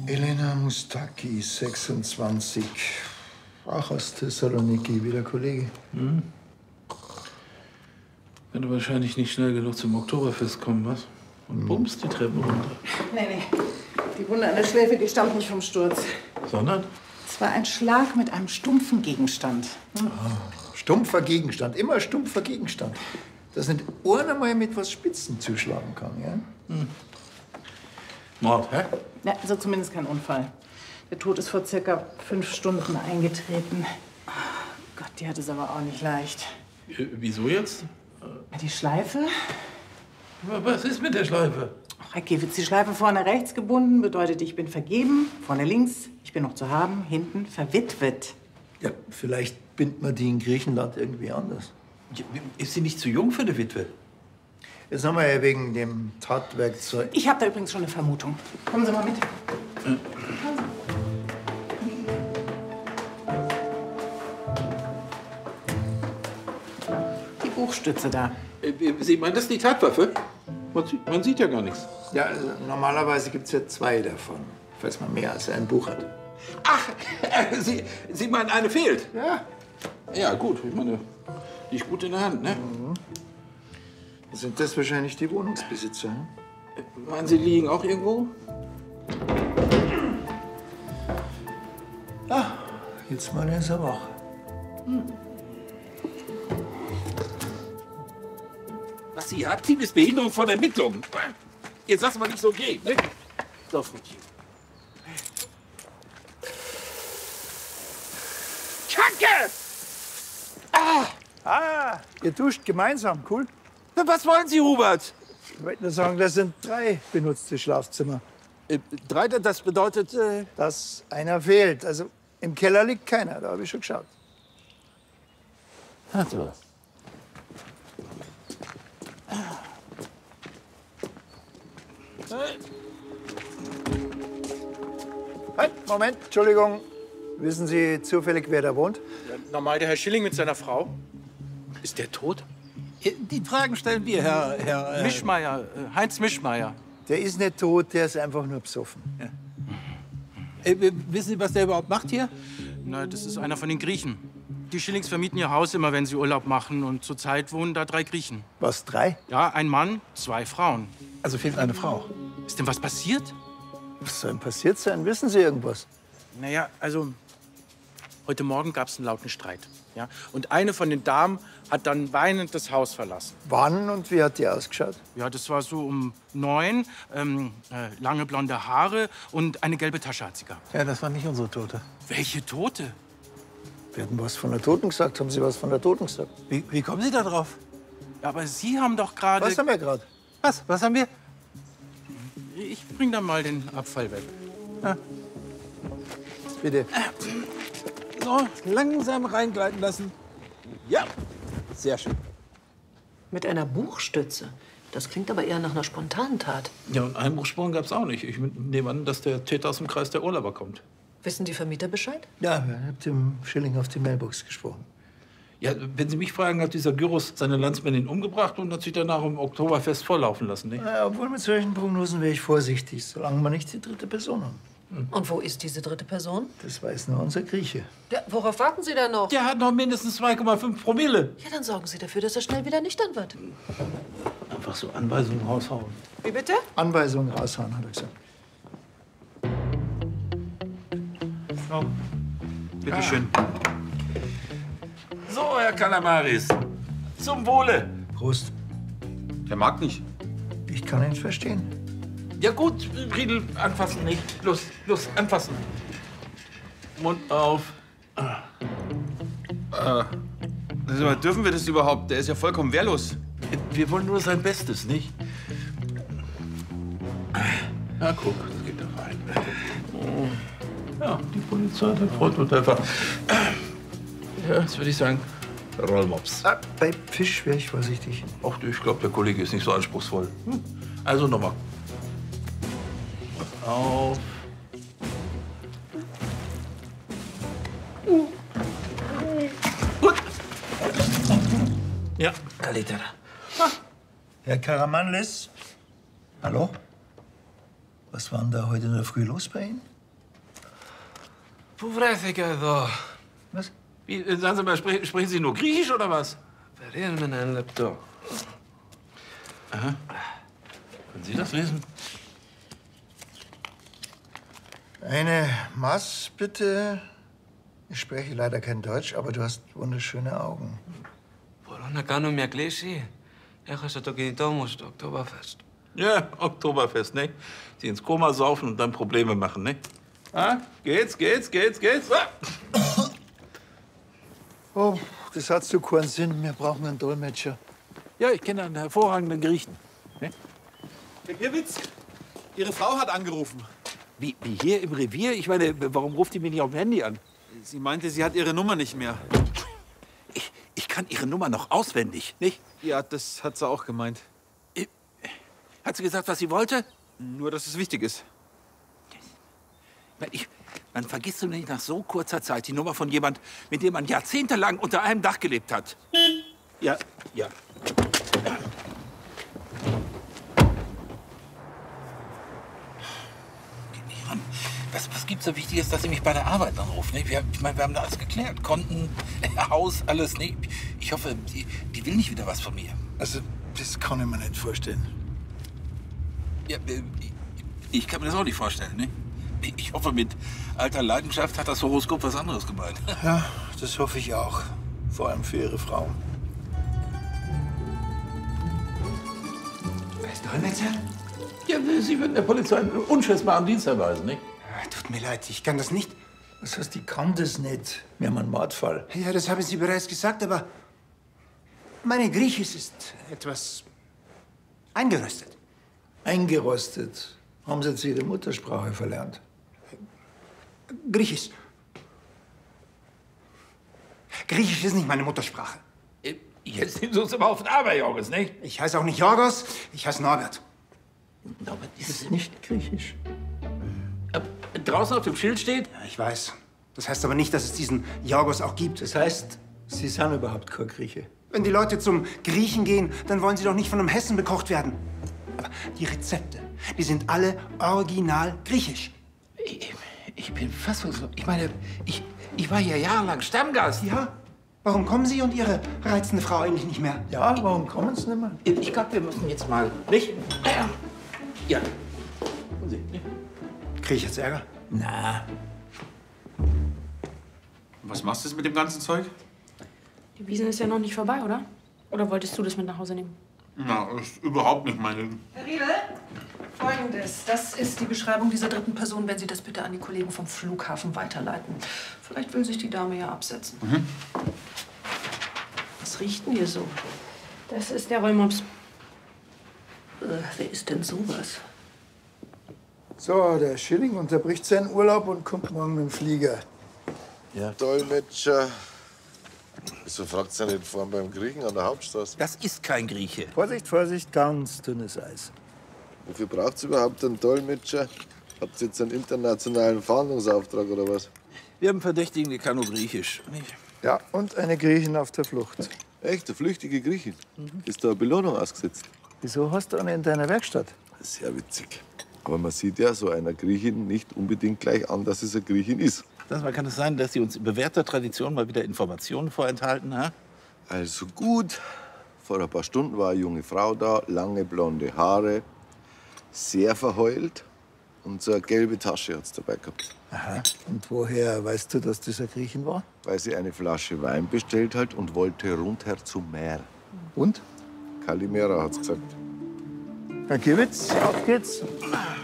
Elena Mustaki, 26. Auch aus Thessaloniki, wie der Kollege. Hm. Wird wahrscheinlich nicht schnell genug zum Oktoberfest kommen, was? Und bums die Treppe runter. Nee. Die Wunde an der Schläfe, die stammt nicht vom Sturz. Sondern? Es war ein Schlag mit einem stumpfen Gegenstand. Stumpfer Gegenstand, immer stumpfer Gegenstand. Dass nicht einer mal mit was Spitzen zuschlagen kann, ja? Mord, hä? Ja, also zumindest kein Unfall. Der Tod ist vor circa 5 Stunden eingetreten. Oh Gott, die hat es aber auch nicht leicht. Wieso jetzt? Die Schleife? Was ist mit der Schleife? Ach, Herr Kiewitz, die Schleife vorne rechts gebunden bedeutet, ich bin vergeben. Vorne links, ich bin noch zu haben. Hinten verwitwet. Ja, vielleicht bindet man die in Griechenland irgendwie anders. Ist sie nicht zu jung für eine Witwe? Jetzt haben wir ja wegen dem Tatwerkzeug. Ich habe da übrigens schon eine Vermutung. Kommen Sie mal mit. Die Buchstütze da. Sie meinen, das ist die Tatwaffe? Man sieht ja gar nichts. Ja, also normalerweise gibt es ja 2 davon, falls man mehr als ein Buch hat. Ach, Sie meinen, eine fehlt? Ja. Ja, gut. Ich meine, die ist gut in der Hand, ne? Sind das wahrscheinlich die Wohnungsbesitzer? Hm? Meinen Sie, liegen auch irgendwo? Ah, jetzt mal ist er wach. Was Sie haben, ist Behinderung von Ermittlungen. Jetzt lassen wir nicht so gehen, ne? So, Frutchen. Kacke! Ihr duscht gemeinsam, cool. Was wollen Sie, Hubert? Ich wollte nur sagen, das sind 3 benutzte Schlafzimmer. 3, das bedeutet... Dass einer fehlt. Also im Keller liegt keiner, da habe ich schon geschaut. Also. Halt, Moment, Entschuldigung. Wissen Sie zufällig, wer da wohnt? Ja, normal der Herr Schilling mit seiner Frau. Ist der tot? Die Fragen stellen wir, Herr... Mischmeier, Heinz Mischmeier. Der ist nicht tot, der ist einfach nur besoffen. Wissen Sie, was der überhaupt macht hier? Na, das ist einer von den Griechen. Die Schillings vermieten ihr Haus immer, wenn sie Urlaub machen. Und zurzeit wohnen da 3 Griechen. Was, 3? Ja, ein Mann, 2 Frauen. Also fehlt eine Frau. Ist denn was passiert? Was soll denn passiert sein? Wissen Sie irgendwas? Naja, also heute Morgen gab es einen lauten Streit. Ja? Und eine von den Damen hat dann weinend das Haus verlassen. Wann und wie hat die ausgeschaut? Ja, das war so um 9, lange blonde Haare und eine gelbe Tasche hat sie gehabt. Ja, das war nicht unsere Tote. Welche Tote? Wir hatten was von der Toten gesagt. Haben Sie was von der Toten gesagt? Wie kommen Sie da drauf? Ja, aber Sie haben doch gerade... Was haben wir gerade? Was haben wir? Ich bring da mal den Abfall weg. Bitte. So, langsam reingleiten lassen. Ja, sehr schön. Mit einer Buchstütze? Das klingt aber eher nach einer spontanen Tat. Ja, und Einbruchsspuren gab es auch nicht. Ich nehme an, dass der Täter aus dem Kreis der Urlauber kommt. Wissen die Vermieter Bescheid? Ja, ich habe dem Schilling auf die Mailbox gesprochen. Ja, wenn Sie mich fragen, hat dieser Gyros seine Landsmännin umgebracht und hat sich danach im Oktoberfest volllaufen lassen, nicht? Ja, obwohl mit solchen Prognosen wäre ich vorsichtig, solange wir nicht die 3. Person haben. Und wo ist diese 3. Person? Das weiß nur unser Grieche. Ja, worauf warten Sie da noch? Der hat noch mindestens 2,5 Promille. Ja, dann sorgen Sie dafür, dass er schnell wieder nüchtern wird. Einfach so Anweisungen raushauen. Wie bitte? Anweisungen raushauen, hat er gesagt. Oh, bitteschön. So, Herr Kalamaris, zum Wohle. Prost. Der mag nicht. Ich kann ihn verstehen. Ja gut, Riedel, anfassen nicht. Los, anfassen. Mund auf. Dürfen wir das überhaupt? Der ist ja vollkommen wehrlos. Wir wollen nur sein Bestes, nicht? Na guck, das geht da rein. Oh. Ja, die Polizei, der Freund und einfach. Ja, jetzt würde ich sagen, Rollmops. Bei Fisch wäre ich vorsichtig. Ach, ich glaube, der Kollege ist nicht so anspruchsvoll. Also nochmal. Auf. Gut. Ja, da liegt er da. Herr Karamanlis? Hallo? Was war denn da heute in der Früh los bei Ihnen? Πού βρέθηκα εδώ? Was? Wie, sagen Sie mal, sprechen Sie nur Griechisch oder was? Περίμενε ένα λεπτό. Aha. Können Sie das lesen? Eine Maß, bitte. Ich spreche leider kein Deutsch, aber du hast wunderschöne Augen. Μπορώ να κάνω μια κλίση? Έχασα το κινητό μου στο Oktoberfest. Ja, Oktoberfest, ne? Sie ins Koma saufen und dann Probleme machen, ne? Ah, geht's? Ah! Oh, das hat so keinen Sinn. Wir brauchen einen Dolmetscher. Ja, ich kenne einen hervorragenden Griechen. Ne? Herr Giewitz, Ihre Frau hat angerufen. Wie hier im Revier? Ich meine, warum ruft die mich nicht auf dem Handy an? Sie meinte, sie hat Ihre Nummer nicht mehr. Ich kann Ihre Nummer noch auswendig, nicht? Ja, das hat sie auch gemeint. Hat sie gesagt, was sie wollte? Nur, dass es wichtig ist. Man vergisst doch nicht nach so kurzer Zeit die Nummer von jemand, mit dem man jahrzehntelang unter einem Dach gelebt hat. Ja. Was gibt's so Wichtiges, dass Sie mich bei der Arbeit anrufen? Ne? Wir haben da alles geklärt. Konten, Haus, alles. Ne? Ich hoffe, die will nicht wieder was von mir. Also, das kann ich mir nicht vorstellen. Ja, ich kann mir das auch nicht vorstellen. Ne? Ich hoffe, mit alter Leidenschaft hat das Horoskop was anderes gemeint. Ja, das hoffe ich auch. Vor allem für Ihre Frau. Wer ist Dolmetscher? Ja, Sie würden der Polizei einen unschätzbaren Dienst erweisen, nicht? Tut mir leid, ich kann das nicht. Was heißt, die kann das nicht? Wir haben einen Mordfall. Ja, das haben Sie bereits gesagt, aber meine Griechisch ist etwas eingerostet. Eingerostet. Haben Sie jetzt Ihre Muttersprache verlernt? Griechisch. Griechisch ist nicht meine Muttersprache. Jetzt sind Sie uns aber auf den Aberjorgis, nicht? Ich heiße auch nicht Jorgos, ich heiße Norbert. Norbert Das ist nicht griechisch. Draußen auf dem Schild steht? Ja, ich weiß. Das heißt aber nicht, dass es diesen Jorgos auch gibt. Das heißt, Sie sind überhaupt kein Grieche. Wenn die Leute zum Griechen gehen, dann wollen sie doch nicht von einem Hessen bekocht werden. Aber die Rezepte, die sind alle original griechisch. Ich bin fassungslos. Ich meine, ich war hier jahrelang Stammgast. Ja? Warum kommen Sie und Ihre reizende Frau eigentlich nicht mehr? Ja, warum kommen Sie nicht mehr? Ich glaube, wir müssen jetzt mal. Nicht? Ja. Und Sie, nicht? Krieg ich jetzt Ärger? Na, Was machst du jetzt mit dem ganzen Zeug? Die Wiesn ist ja noch nicht vorbei, oder? Oder wolltest du das mit nach Hause nehmen? Na, ist überhaupt nicht meine. Herr Riedel, Folgendes. Das ist die Beschreibung dieser dritten Person, wenn Sie das bitte an die Kollegen vom Flughafen weiterleiten. Vielleicht will sich die Dame ja absetzen. Was riecht denn hier so? Das ist der Rollmops. Wer ist denn sowas? so, der Schilling unterbricht seinen Urlaub und kommt morgen mit dem Flieger. Dolmetscher. Wieso fragt ihr nicht vorhin beim Griechen an der Hauptstraße? Das ist kein Grieche. Vorsicht, Vorsicht, ganz dünnes Eis. Wofür braucht ihr überhaupt einen Dolmetscher? Habt ihr jetzt einen internationalen Fahndungsauftrag oder was? Wir haben Verdächtigen, die kann nur Griechisch. Nicht? Ja, und eine Griechin auf der Flucht. Echt, eine flüchtige Griechin? Ist da eine Belohnung ausgesetzt? Wieso hast du eine in deiner Werkstatt? Sehr witzig. Aber man sieht ja so einer Griechin nicht unbedingt gleich an, dass es eine Griechin ist. Kann es sein, dass Sie uns in bewährter Tradition mal wieder Informationen vorenthalten? Ha? Also gut. Vor ein paar Stunden war eine junge Frau da, lange blonde Haare, sehr verheult und so eine gelbe Tasche hat's dabei gehabt. Aha. Und woher weißt du, dass das eine Griechin war? Weil sie eine Flasche Wein bestellt hat und wollte rundher zum Meer. Und? Kalimera hat's gesagt. Herr Giewitz, auf geht's.